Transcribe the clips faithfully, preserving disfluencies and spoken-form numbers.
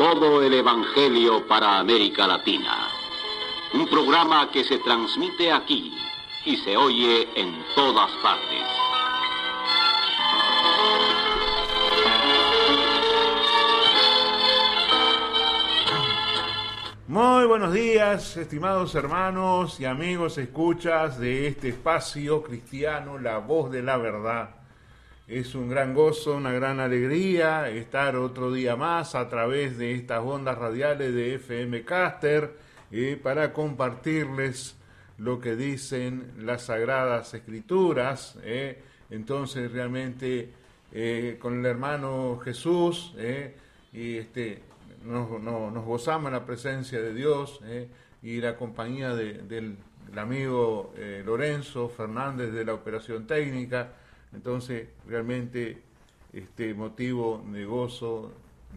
Todo el Evangelio para América Latina. Un programa que se transmite aquí y se oye en todas partes. Muy buenos días, estimados hermanos y amigos escuchas de este espacio cristiano, La Voz de la Verdad. Es un gran gozo, una gran alegría estar otro día más a través de estas ondas radiales de F M Caster eh, para compartirles lo que dicen las Sagradas Escrituras. Eh. Entonces realmente eh, con el hermano Jesús eh, y este, nos, nos, nos gozamos en la presencia de Dios eh, y la compañía de, del, del amigo eh, Lorenzo Fernández de la Operación Técnica. Entonces, realmente, este motivo de gozo,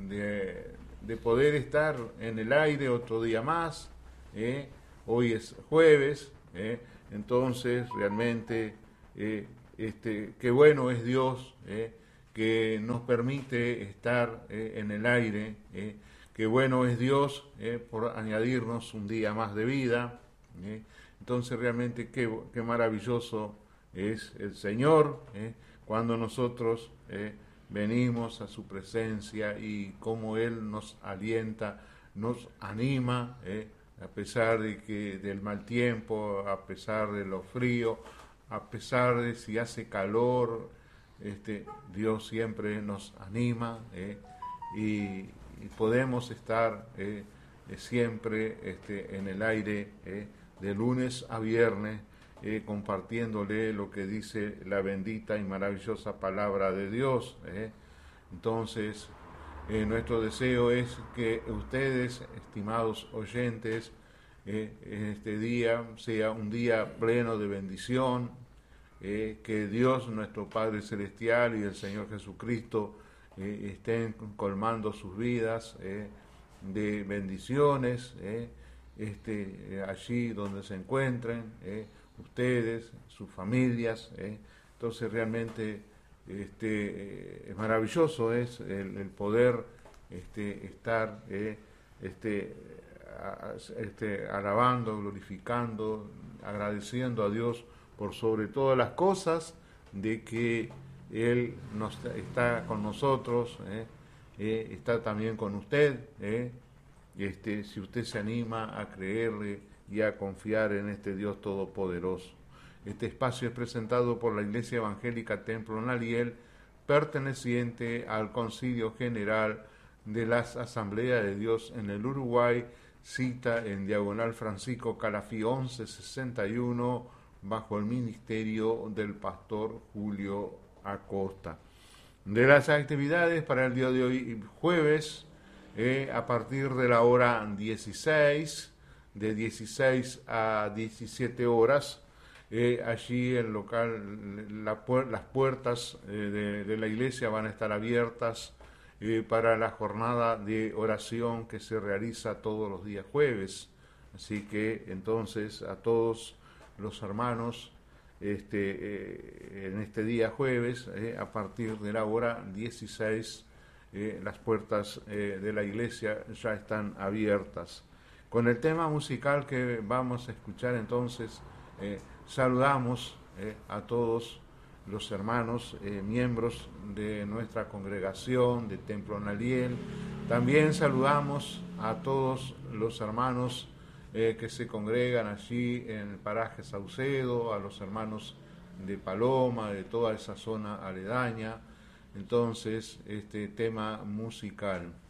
de, de poder estar en el aire otro día más. ¿eh? Hoy es jueves, ¿eh? Entonces, realmente, eh, este, qué bueno es Dios, ¿eh? que nos permite estar eh, en el aire. ¿eh? Qué bueno es Dios ¿eh? por añadirnos un día más de vida. ¿eh? Entonces, realmente, qué, qué maravilloso es el Señor, ¿eh? cuando nosotros eh, venimos a su presencia y cómo Él nos alienta, nos anima, ¿eh? a pesar de que del mal tiempo, a pesar de lo frío, a pesar de si hace calor, este, Dios siempre nos anima ¿eh? y, y podemos estar eh, siempre este, en el aire ¿eh? de lunes a viernes, Eh, compartiéndole lo que dice la bendita y maravillosa palabra de Dios. ¿eh? Entonces, eh, nuestro deseo es que ustedes, estimados oyentes, eh, este día sea un día pleno de bendición, eh, que Dios, nuestro Padre Celestial y el Señor Jesucristo eh, estén colmando sus vidas eh, de bendiciones, eh, este, allí donde se encuentren, eh, ustedes, sus familias. ¿eh? Entonces realmente este, eh, es maravilloso es el, el poder este, estar eh, este, a, este, alabando, glorificando, agradeciendo a Dios por sobre todas las cosas, de que Él nos, está con nosotros, ¿eh? Eh, está también con usted, ¿eh? este, si usted se anima a creerle y a confiar en este Dios todopoderoso. Este espacio es presentado por la Iglesia Evangélica Templo Naliel, perteneciente al Concilio General de las Asambleas de Dios en el Uruguay, cita en Diagonal Francisco Calafí once sesenta y uno, bajo el ministerio del pastor Julio Acosta. De las actividades para el día de hoy, jueves, eh, a partir de la hora dieciséis, de dieciséis a diecisiete horas, eh, allí el local, la, las puertas eh, de, de la iglesia van a estar abiertas eh, para la jornada de oración que se realiza todos los días jueves. Así que entonces a todos los hermanos este, eh, en este día jueves, eh, a partir de la hora dieciséis, eh, las puertas eh, de la iglesia ya están abiertas. Con el tema musical que vamos a escuchar entonces, eh, saludamos eh, a todos los hermanos, eh, miembros de nuestra congregación de Templo Naliel. También saludamos a todos los hermanos eh, que se congregan allí en el paraje Saucedo, a los hermanos de Paloma, de toda esa zona aledaña. Entonces, este tema musical.